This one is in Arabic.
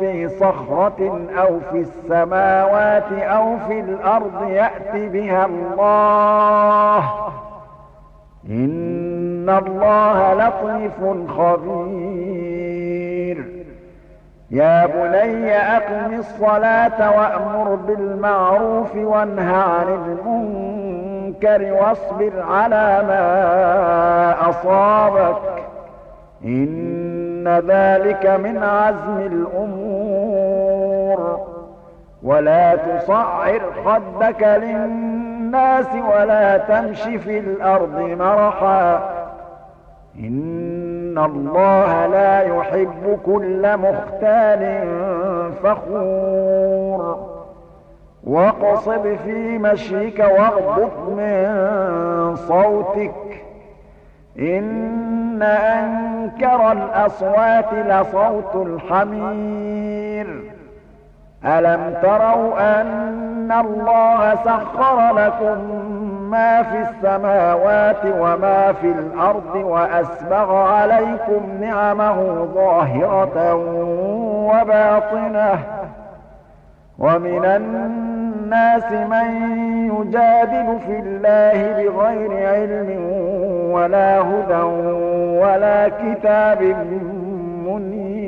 في صخرة أو في السماوات أو في الأرض يأت بها الله إن الله لطيف خبير يا بني أقم الصلاة وأمر بالمعروف وانه عن المنكر واصبر على ما أصابك إن ذلك من عزم الأمور ولا تصعر خدك للناس ولا تمش في الأرض مرحا إن الله لا يحب كل مختال فخور واقصد في مشيك واغضض من صوتك إن أنكر الأصوات لصوت الحمير ألم تروا أن الله سخر لكم ما في السماوات وما في الأرض وأسبغ عليكم نعمه ظاهرة وباطنة ومن الناس من يجادل في الله بغير علم ولا هدى ولا كتاب منير